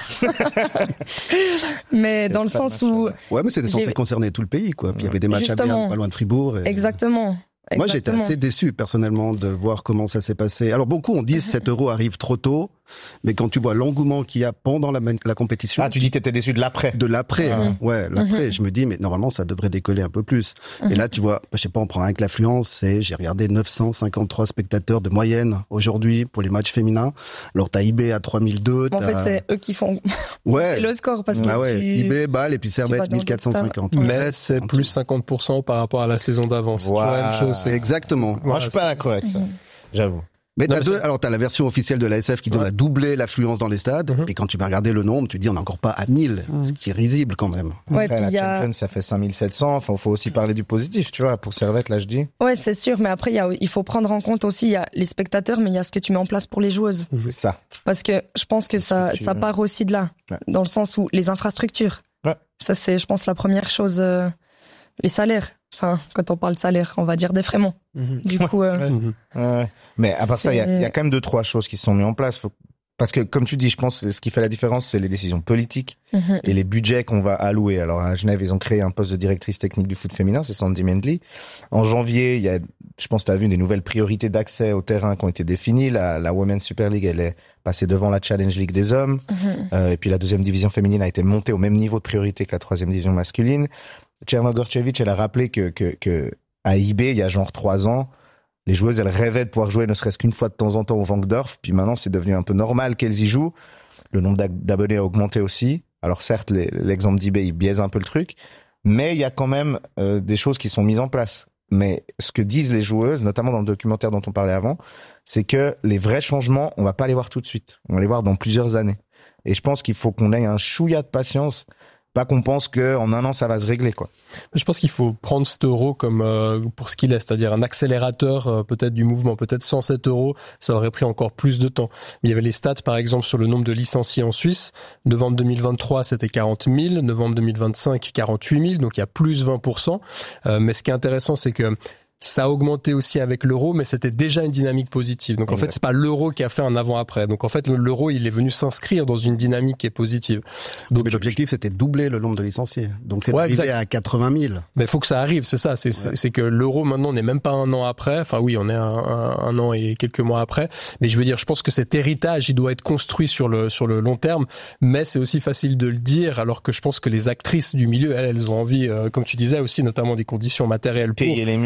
Mais dans le Pas de sens match, où... là-bas. Ouais, mais c'était censé J'ai- concerner tout le pays, quoi. Puis il y avait des matchs à Justement. bien, pas loin de Fribourg. et- Exactement. Moi, j'étais Exactement. assez déçu, personnellement, de voir comment ça s'est passé. Alors, beaucoup ont dit que cet euro arrive trop tôt, mais quand tu vois l'engouement qu'il y a pendant la, la compétition, Ah, tu dis que t'étais déçu de l'après. de l'après, Ah. hein. ouais, l'après, je me dis, mais normalement, ça devrait décoller un peu plus. Et là, tu vois, je sais pas, on prend rien que l'affluence, c'est, j'ai regardé neuf cent cinquante-trois spectateurs de moyenne aujourd'hui pour les matchs féminins. Alors, t'as I B à trois mille deux, En fait, t'as- c'est eux qui font ouais, le score parce que ah ouais, tu... I B, Bâle, et puis vas Servette dans mille quatre cent cinquante. d'autres Le Mais reste, c'est en plus dessous. cinquante pour cent par rapport à la saison d'avant. C'est toujours la même Wow. chose. c'est- Exactement. Moi, Voilà, je suis pas d'accord avec ça. J'avoue. Mais Non, t'as mais deux, c'est- alors t'as la version officielle de l'A S F qui donne Ouais. à doubler l'affluence dans les stades, Mhm. et quand tu vas regarder le nombre, tu te dis on n'est encore pas à mille, Mhm. ce qui est risible quand même. Ouais, Après, puis la il y a... Champions, ça fait cinq mille sept cents. Enfin, faut aussi parler du positif, tu vois. Pour Servette, là, je dis. Ouais, c'est sûr, mais après, il, y a... il faut prendre en compte aussi, il y a les spectateurs, mais il y a ce que tu mets en place pour les joueuses. C'est ça. Parce que je pense que ça, structures. ça part aussi de là, Ouais. dans le sens où les infrastructures, Ouais. ça c'est, je pense, la première chose, euh, les salaires. Enfin, quand on parle de salaire, on va dire défraiement. Du coup, euh, Mhm. Ouais. Mais à part ça, il y a, C'est- il y a quand même deux, trois choses qui se sont mises en place. Faut... Parce que, comme tu dis, je pense que ce qui fait la différence, c'est les décisions politiques mhm. et les budgets qu'on va allouer. Alors, à Genève, ils ont créé un poste de directrice technique du foot féminin, c'est Sandy Mendley. En janvier, il y a, je pense que tu as vu des nouvelles priorités d'accès au terrain qui ont été définies. La, la Women's Super League, elle est passée devant la Challenge League des hommes. Mhm. Euh, et puis, la deuxième division féminine a été montée au même niveau de priorité que la troisième division masculine. Cherno Gorcevic, elle a rappelé que, que, que, à I B, il y a genre trois ans, les joueuses, elles rêvaient de pouvoir jouer ne serait-ce qu'une fois de temps en temps au Wankdorf. Puis maintenant, c'est devenu un peu normal qu'elles y jouent. Le nombre d'ac- d'abonnés a augmenté aussi. Alors certes, les- l'exemple d'I B, il biaise un peu le truc. Mais il y a quand même euh, des choses qui sont mises en place. Mais ce que disent les joueuses, notamment dans le documentaire dont on parlait avant, c'est que les vrais changements, on va pas les voir tout de suite. On va les voir dans plusieurs années. Et je pense qu'il faut qu'on ait un chouïa de patience. Pas qu'on pense qu'en un an, ça va se régler, quoi. Je pense qu'il faut prendre cet euro comme euh, pour ce qu'il est, c'est-à-dire un accélérateur euh, peut-être du mouvement. Peut-être sans cet euro, ça aurait pris encore plus de temps. Mais il y avait les stats, par exemple, sur le nombre de licenciés en Suisse. Novembre deux mille vingt-trois, c'était quarante mille. Novembre deux mille vingt-cinq, quarante-huit mille. Donc il y a plus vingt pour cent. Euh, mais ce qui est intéressant, c'est que ça a augmenté aussi avec l'euro, mais c'était déjà une dynamique positive. Donc en Exact. fait, c'est pas l'euro qui a fait un avant-après. Donc en fait, l'euro, il est venu s'inscrire dans une dynamique qui est positive. Donc Mais l'objectif, c'était de doubler le nombre de licenciés. Donc c'est Ouais, arrivé exact. à quatre-vingt mille. Mais il faut que ça arrive, c'est ça. C'est, c'est, c'est que l'euro, maintenant, on n'est même pas un an après. Enfin, oui, on est un, un, un an et quelques mois après. Mais je veux dire, je pense que cet héritage, il doit être construit sur le, sur le long terme. Mais c'est aussi facile de le dire, alors que je pense que les actrices du milieu, elles, elles ont envie, euh, comme tu disais aussi, notamment des conditions matérielles pour. Payer les mieux, quoi.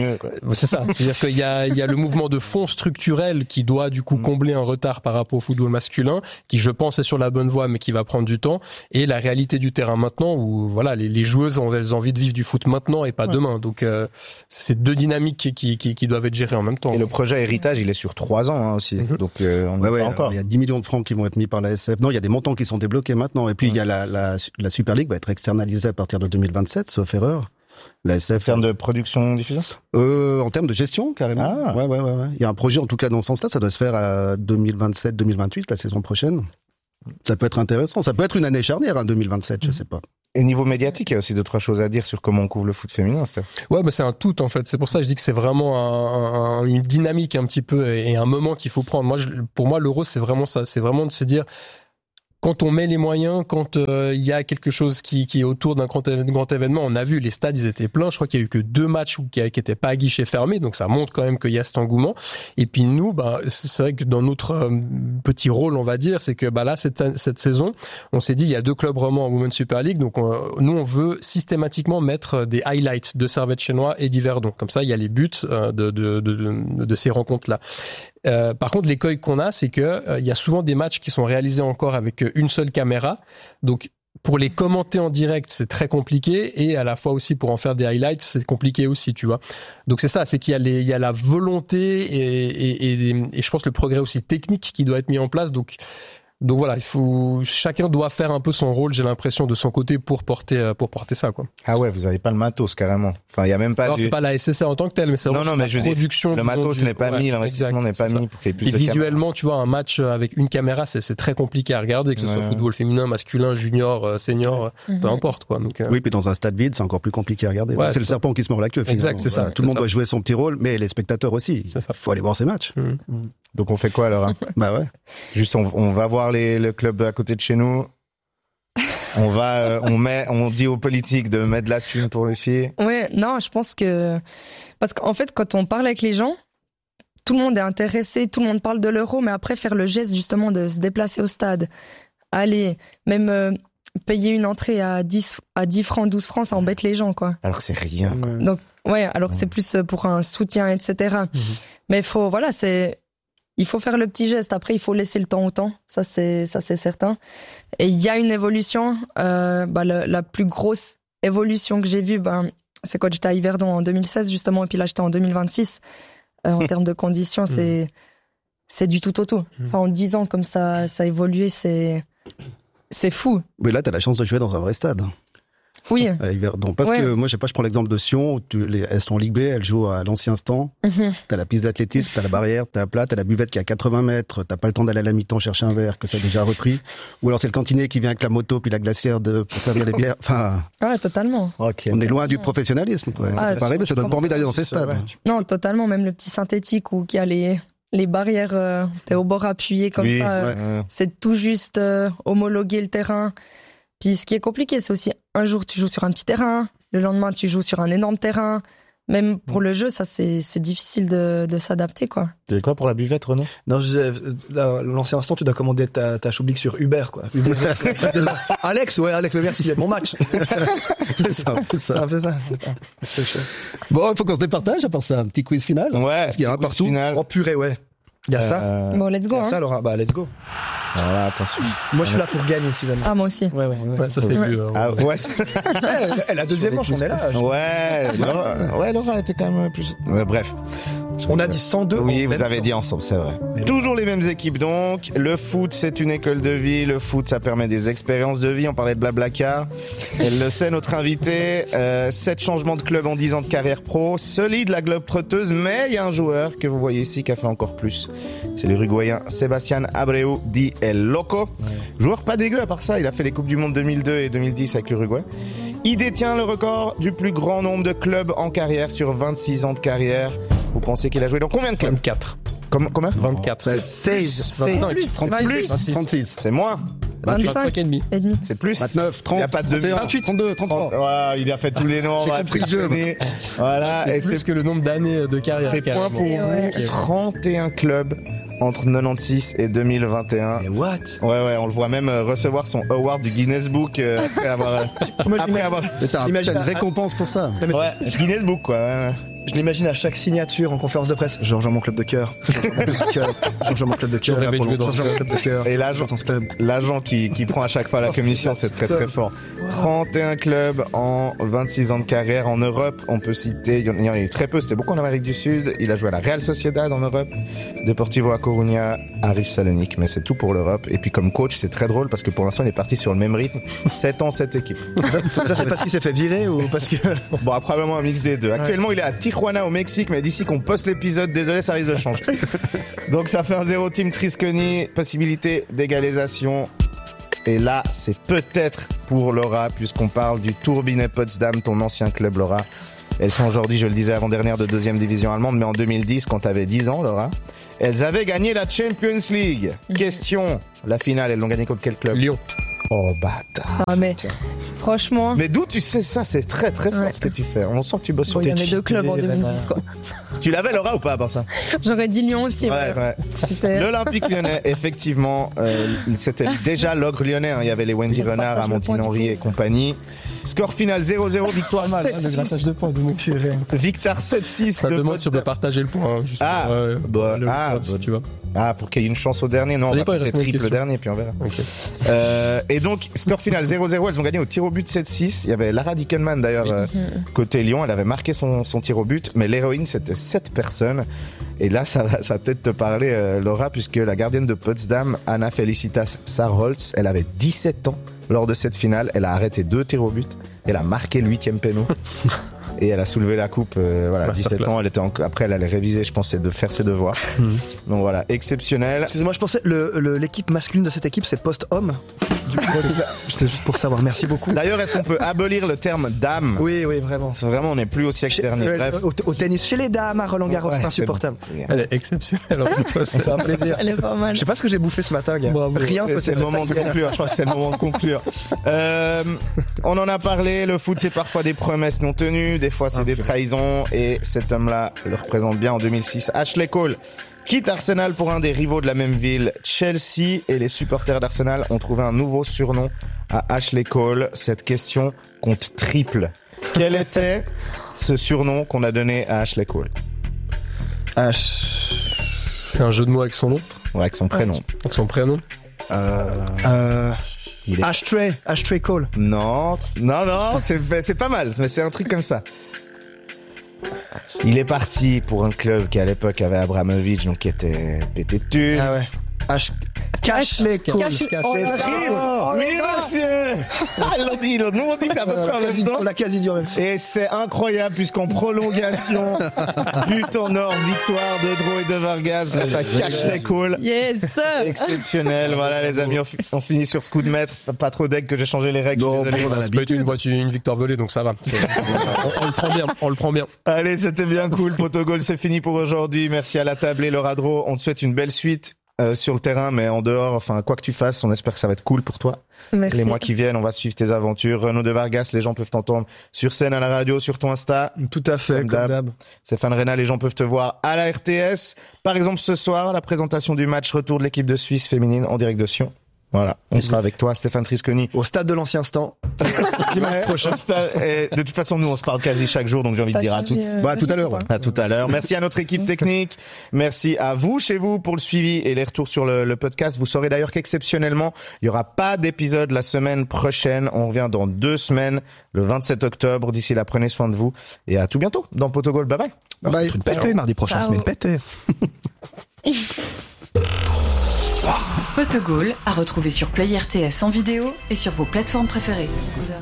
C'est ça. C'est-à-dire qu'il y a, il y a le mouvement de fond structurel qui doit du coup combler un retard par rapport au football masculin, qui je pense est sur la bonne voie, mais qui va prendre du temps. Et la réalité du terrain maintenant, où voilà, les, les joueuses ont elles ont envie de vivre du foot maintenant et pas ouais. demain. Donc euh, c'est deux dynamiques qui, qui, qui, qui doivent être gérées en même temps. Et le projet héritage, il est sur trois ans hein, aussi. Mm-hmm. Donc euh, on ouais, ouais, pas encore. Il y a dix millions de francs qui vont être mis par la S F. Non, il y a des montants qui sont débloqués maintenant. Et puis il y a la, la, la Super League va être externalisée à partir de deux mille vingt-sept, sauf erreur. La S F. En termes de production diffusion euh, En termes de gestion, carrément. Ah. Ouais, ouais, ouais, ouais. Il y a un projet, en tout cas, dans ce sens-là. Ça doit se faire à deux mille vingt-sept deux mille vingt-huit, la saison prochaine. Ça peut être intéressant. Ça peut être une année charnière, hein, deux mille vingt-sept, mmh. je sais pas. Et niveau médiatique, il y a aussi deux, trois choses à dire sur comment on couvre le foot féminin, c'est Ouais, bah, c'est un tout, en fait. C'est pour ça que je dis que c'est vraiment un, un, une dynamique un petit peu et un moment qu'il faut prendre. Moi, je, pour moi, l'Euro, c'est vraiment ça. C'est vraiment de se dire, quand on met les moyens, quand il euh, y a quelque chose qui, qui est autour d'un grand, grand événement, on a vu les stades, ils étaient pleins. Je crois qu'il y a eu que deux matchs où, qui n'étaient pas à guichet fermé, donc ça montre quand même qu'il y a cet engouement. Et puis nous, bah, c'est vrai que dans notre euh, petit rôle, on va dire, c'est que bah là cette, cette saison, on s'est dit il y a deux clubs romans en Women's Super League, donc on, nous on veut systématiquement mettre des highlights de Servette Chénois et d'Yverdon. Comme ça, il y a les buts euh, de, de, de, de, de ces rencontres-là. Euh, par contre, l'écueil qu'on a, c'est que euh, il y a souvent des matchs qui sont réalisés encore avec une seule caméra. Donc, pour les commenter en direct, c'est très compliqué, et à la fois aussi pour en faire des highlights, c'est compliqué aussi, tu vois. Donc c'est ça, c'est qu'il y a les, il y a la volonté et, et, et, et je pense le progrès aussi technique qui doit être mis en place. Donc Donc voilà, il faut, chacun doit faire un peu son rôle, j'ai l'impression, de son côté pour porter, pour porter ça, quoi. Ah ouais, vous avez pas le matos, carrément. Enfin, il y a même pas Alors, du... c'est pas la S S R en tant que telle, mais c'est non, non, mais je la production. Dis, le matos du... n'est pas ouais, mis, l'investissement exact, n'est pas mis ça. pour qu'il y ait plus Et de visuellement, caméras. Tu vois, un match avec une caméra, c'est, c'est très compliqué à regarder, que ce ouais. soit football féminin, masculin, junior, senior, mm-hmm. peu importe, quoi. Donc, euh... oui, puis dans un stade vide, c'est encore plus compliqué à regarder. Ouais, c'est, c'est le serpent qui se mord la queue, finalement. Exact, c'est voilà, ça. Tout le monde ça. doit jouer son petit rôle, mais les spectateurs aussi. Il faut aller voir ces matchs. Mm. Mm. Donc on fait quoi alors hein Bah ouais. Juste on, on va voir les, le club à côté de chez nous. On va, euh, on met, on dit aux politiques de mettre de la thune pour les filles. Ouais, non, je pense que parce qu'en fait, quand on parle avec les gens, tout le monde est intéressé, tout le monde parle de l'euro, mais après faire le geste justement de se déplacer au stade, aller même euh, payer une entrée à dix à dix francs, douze francs, ça embête les gens, quoi. Alors que c'est rien. Quoi. Donc ouais, alors que c'est plus pour un soutien, et cetera. Mmh. Mais il faut, voilà, c'est il faut faire le petit geste. Après, il faut laisser le temps au temps. Ça, c'est, ça, c'est certain. Et il y a une évolution. Euh, bah, le, la plus grosse évolution que j'ai vue, ben, c'est quand j'étais à Yverdon en deux mille seize, justement. Et puis là, j'étais en deux mille vingt-six. Euh, en termes de conditions, c'est, c'est du tout au tout. Enfin, en dix ans, comme ça, ça a évolué, c'est, c'est fou. Mais là, t'as la chance de jouer dans un vrai stade. Oui. À Yverdon. Parce ouais. que moi, je sais pas, je prends l'exemple de Sion, où tu, les, elles sont en Ligue B, elles jouent à l'ancien stand. Mm-hmm. T'as la piste d'athlétisme, t'as la barrière, t'as la plat, t'as la buvette qui est à quatre-vingts mètres, t'as pas le temps d'aller à la mi-temps chercher un verre, que ça a déjà repris. Ou alors c'est le cantinier qui vient avec la moto puis la glacière de, pour servir les bières. Enfin. Ouais, totalement. Okay. On est loin du professionnalisme, quoi. Ah, c'est pareil, mais ça donne pas envie d'aller dans ces stades. Ouais. Non, totalement. Même le petit synthétique où il y a les, les barrières, euh, t'es au bord appuyé comme oui, ça. Ouais. Euh, c'est tout juste, euh, homologuer le terrain. Puis ce qui est compliqué, c'est aussi un jour tu joues sur un petit terrain, le lendemain tu joues sur un énorme terrain. Même pour le jeu, ça c'est c'est difficile de de s'adapter, quoi. Tu quoi pour la buvette, Renaud? Non, je, là, l'ancien instant, tu dois commander ta ta choublique sur Uber, quoi. Uber. Alex, ouais, Alex, merci, bon match. C'est ça, c'est ça. C'est un peu ça. C'est bon, il faut qu'on se départage à part ça, un petit quiz final. Ouais. Parce qu'il y a un partout. Final. Oh purée, ouais. Il y a euh, ça. Bon, let's go. Il y a hein. ça, Laura. Bah, let's go. Voilà, attention. Moi, je suis là pour gagner, si jamais. Ah, moi aussi. Ouais, ouais, ouais. ouais ça, c'est ouais. vu. Euh, ah, ouais. elle, elle a deuxième manche, on est là. Ouais. Laura, ouais, Laura était quand même plus, ouais, bref. On a dit cent deux. Oui, vous avez dit ensemble, c'est vrai. Mais toujours les mêmes équipes, donc. Le foot, c'est une école de vie. Le foot, ça permet des expériences de vie. On parlait de Blablacar. Elle le sait, notre invitée. Euh, sept changements de club en dix ans de carrière pro. Solide, la globe trotteuse. Mais il y a un joueur que vous voyez ici qui a fait encore plus. C'est l'Uruguayen Sebastián Abreu dit El Loco. Ouais. Joueur pas dégueu à part ça. Il a fait les Coupes du Monde deux mille deux et deux mille dix avec l'Uruguay. Il détient le record du plus grand nombre de clubs en carrière sur vingt-six ans de carrière. Vous pensez qu'il a joué dans combien de clubs? vingt-quatre. Comme, combien? vingt-quatre. seize. vingt-cinq. Plus. trente plus. trente-six. C'est moins. vingt-cinq et demi. Et demi. C'est plus. vingt-neuf, trente. Il n'y a pas de demi. vingt-huit, trente-deux, trente-trois. Voilà, il a fait tous les noms. J'ai compris le jeu. Voilà. C'est et plus c'est que le nombre d'années de carrière. C'est point pour et vous. ouais. trente et un clubs entre quatre-vingt-seize et deux mille vingt et un. Mais what? Ouais, ouais, on le voit même recevoir son award du Guinness Book euh, après avoir. Moi, après avoir. T'as une récompense pour ça. Ouais, Guinness Book, quoi. Ouais. Je l'imagine à chaque signature en conférence de presse. Je rejoins mon club de cœur. Je rejoins mon club de cœur. Je rejoins mon club de cœur. Je rejoins mon club de cœur. Et l'agent, l'agent qui, qui prend à chaque fois la commission, c'est très très fort. trente et un clubs en vingt-six ans de carrière. En Europe, on peut citer, il y en a eu très peu, c'était beaucoup en Amérique du Sud. Il a joué à la Real Sociedad en Europe, Deportivo A Coruña, Aris Salonique, mais c'est tout pour l'Europe. Et puis comme coach, c'est très drôle parce que pour l'instant, il est parti sur le même rythme. sept ans, sept équipes. Ça, ça c'est parce qu'il s'est fait virer ou parce que... Bon, probablement un mix des deux. Actuellement, ouais. Il est à Tijuana au Mexique, mais d'ici qu'on poste l'épisode, désolé, ça risque de changer. Donc ça fait un zéro team Trisconi, possibilité d'égalisation. Et là, c'est peut-être pour Laura, puisqu'on parle du Turbine Potsdam, ton ancien club, Laura. Elles sont aujourd'hui, je le disais avant-dernière, de deuxième division allemande, mais en deux mille dix, quand tu avais dix ans, Laura, elles avaient gagné la Champions League. Question, la finale, elles l'ont gagnée contre quel club? Lyon. Oh, bâtard. Ah, mais franchement... Mais d'où tu sais ça? C'est très très fort, ouais. Ce que tu fais. On sent que tu bosses sur bon, tes Il y avait deux clubs en deux mille dix, quoi. Tu l'avais, Laura, ou pas, à part ça? J'aurais dit Lyon aussi. Ouais, ouais. ouais. L'Olympique lyonnais, effectivement, euh, c'était déjà l'ogre lyonnais. Hein. Il y avait les Wendy Renard, Amandine Henry et compagnie. Score final zéro zéro, victoire sept six. Le grattage de points de mon purée. Victoire sept six. Ça demande si on peut partager le point. Hein, juste ah, pour, euh, bah, le ah, point, bah, tu vois. Ah, pour qu'il y ait une chance au dernier. Non, ça on va pas, peut-être triple le dernier, puis on verra. Okay. Euh, et donc, score final zéro zéro. Elles ont gagné au tir au but sept six. Il y avait Lara Dickenman, d'ailleurs, oui. euh, côté Lyon. Elle avait marqué son, son tir au but. Mais l'héroïne, c'était sept personnes. Et là, ça va, ça va peut-être te parler, euh, Laura, puisque la gardienne de Potsdam, Anna Felicitas Sarholz, elle avait dix-sept ans lors de cette finale. Elle a arrêté deux tirs au but. Elle a marqué le huitième péno. Et elle a soulevé la coupe, euh, voilà, dix-sept ans, elle était en... après elle allait réviser, je pense, c'est de faire ses devoirs. Mmh. Donc voilà, exceptionnel. Excusez-moi, je pensais, le, le, l'équipe masculine de cette équipe, c'est post-homme. Du coup, c'était juste pour savoir, merci beaucoup. D'ailleurs, est-ce qu'on peut abolir le terme dame? Oui, oui, vraiment. Vraiment, on n'est plus au siècle chez, dernier. Le, Bref. Au, au tennis, chez les dames, à Roland Garros, ouais, c'est insupportable. Bon. Elle est exceptionnelle. C'est un plaisir. Elle est pas mal. Je sais pas ce que j'ai bouffé ce matin, gars. Bravo. Rien, c'est, c'est le moment de conclure. Je crois que c'est le moment de conclure. Euh, on en a parlé, le foot, c'est parfois des promesses non tenues, des fois c'est ah, des trahisons. Et cet homme-là le représente bien en deux mille six. Ashley Cole quitte Arsenal pour un des rivaux de la même ville, Chelsea, et les supporters d'Arsenal ont trouvé un nouveau surnom à Ashley Cole. Cette question compte triple. Quel était ce surnom qu'on a donné à Ashley Cole? H... C'est un jeu de mots avec son nom? Ouais, avec son prénom. Avec son prénom? Euh... euh... Il est... Ashtray, Ashtray Cole. Non, non, non, c'est, c'est pas mal, mais c'est un truc comme ça. Il est parti pour un club qui à l'époque avait Abramovich, donc qui était pété de thunes. Ah ouais. H... Ashley Cole. Cache... Oh, oh, oui, monsieur. Ah, ils l'ont dit, ils l'ont dit à peu près en même temps. On l'a quasi dit en même temps. Et c'est incroyable, puisqu'en prolongation, but en or, victoire de Dro et de Vargas grâce à Ashley Cole. Yes! Exceptionnel. Voilà, les amis, on, f- on finit sur ce coup de maître. Pas trop d'aigle que j'ai changé les règles. Non, désolé. on a Ça peut être une, voiture, une victoire volée, donc ça va. on, on le prend bien, on le prend bien. Allez, c'était bien cool. Potogol, c'est fini pour aujourd'hui. Merci à la table et Laura Dro. On te souhaite une belle suite. Euh, sur le terrain, mais en dehors, enfin, quoi que tu fasses, on espère que ça va être cool pour toi. Merci. Les mois qui viennent, on va suivre tes aventures. Renaud de Vargas, les gens peuvent t'entendre sur scène, à la radio, sur ton Insta. Tout à fait, comme, comme d'hab. Stéphane Reyna, les gens peuvent te voir à la R T S. Par exemple, ce soir, la présentation du match retour de l'équipe de Suisse féminine en direct de Sion. Voilà, on sera avec toi, Stéphane Trisconi. Au stade de l'ancien stand. Dimanche prochain. Et de toute façon, nous, on se parle quasi chaque jour, donc j'ai envie de dire à tout. Bah, à tout à l'heure. Ouais. À tout à l'heure. Merci à notre équipe technique. Merci à vous, chez vous, pour le suivi et les retours sur le, le podcast. Vous saurez d'ailleurs qu'exceptionnellement, il y aura pas d'épisode la semaine prochaine. On revient dans deux semaines, le vingt-sept octobre. D'ici là, prenez soin de vous. Et à tout bientôt dans Potogol. Bye bye. Bye bye. Pété, mardi prochain, Ciao. semaine pété. Potogol à retrouver sur Play R T S en vidéo et sur vos plateformes préférées.